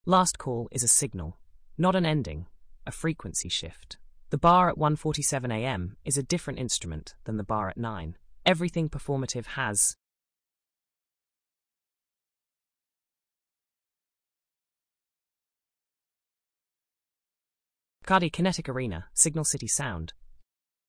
Last call is a signal, not an ending, a frequency shift. The bar at 1:47 a.m. is a different instrument than the bar at 9. Everything performative has Cardi Kinetic Arena, Signal City Sound,